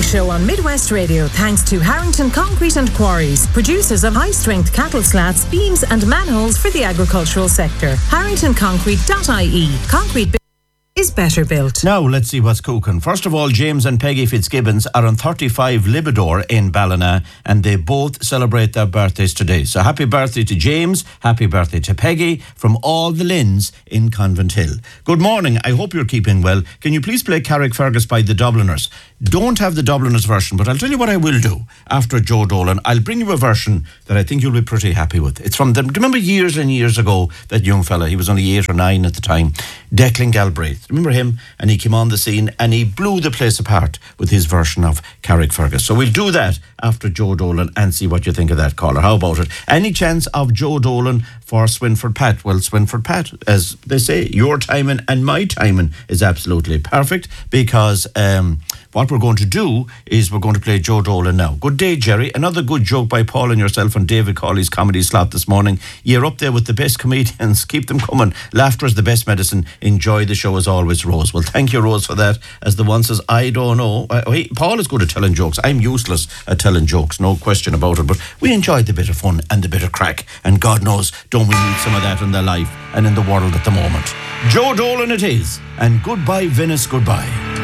show on Midwest Radio thanks to Harrington Concrete and Quarries, producers of high-strength cattle slats, beams and manholes for the agricultural sector. HarringtonConcrete.ie. Concrete is better built. Now, let's see what's cooking. First of all, James and Peggy Fitzgibbons are on 35 Libidor in Ballina, and they both celebrate their birthdays today. So happy birthday to James, happy birthday to Peggy, from all the Lynns in Convent Hill. Good morning, I hope you're keeping well. Can you please play Carrickfergus by the Dubliners? Don't have the Dubliners version, but I'll tell you what I will do after Joe Dolan. I'll bring you a version that I think you'll be pretty happy with. It's from them. Do you remember years and years ago, that young fella, he was only 8 or 9 at the time, Declan Galbraith. Remember him? And he came on the scene and he blew the place apart with his version of Carrickfergus. So we'll do that after Joe Dolan and see what you think of that, caller. How about it? Any chance of Joe Dolan for Swinford Pat? Well, Swinford Pat, as they say, your timing and my timing is absolutely perfect, because what we're going to do is we're going to play Joe Dolan now. Good day, Jerry. Another good joke by Paul and yourself on David Cawley's comedy slot this morning. You're up there with the best comedians. Keep them coming. Laughter is the best medicine. Enjoy the show as always, Rose. Well, thank you, Rose, for that. As the one says, I don't know. Paul is good at telling jokes. I'm useless at telling jokes, no question about it. But we enjoyed the bit of fun and the bit of crack. And God knows, don't we need some of that in their life and in the world at the moment. Joe Dolan it is. And goodbye, Venice, goodbye.